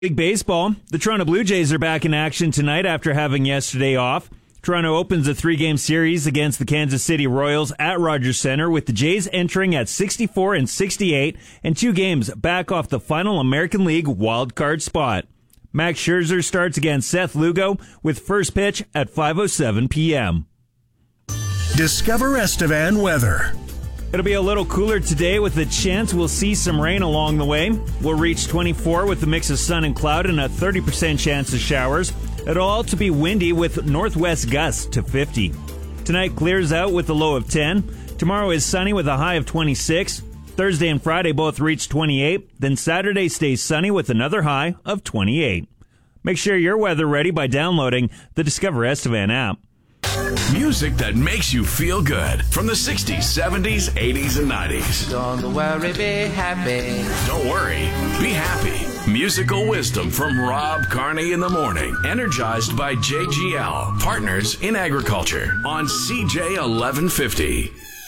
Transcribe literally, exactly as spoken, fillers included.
Big baseball. The Toronto Blue Jays are back in action tonight after having yesterday off. Toronto opens a three-game series against the Kansas City Royals at Rogers Center, with the Jays entering at sixty-four and sixty-eight and two games back off the final American League wildcard spot. Max Scherzer starts against Seth Lugo with first pitch at five oh seven p.m. Discover Estevan weather. It'll be a little cooler today with a chance we'll see some rain along the way. We'll reach twenty-four with a mix of sun and cloud and a thirty percent chance of showers. It'll also be windy with northwest gusts to fifty. Tonight clears out with a low of ten. Tomorrow is sunny with a high of twenty-six. Thursday and Friday both reach twenty-eight. Then Saturday stays sunny with another high of twenty-eight. Make sure you're weather ready by downloading the Discover Estevan app. Music that makes you feel good from the sixties, seventies, eighties, and nineties. Don't worry, be happy. Don't worry, be happy. Musical wisdom from Rob Carney in the morning. Energized by J G L, Partners in Agriculture on C J eleven fifty.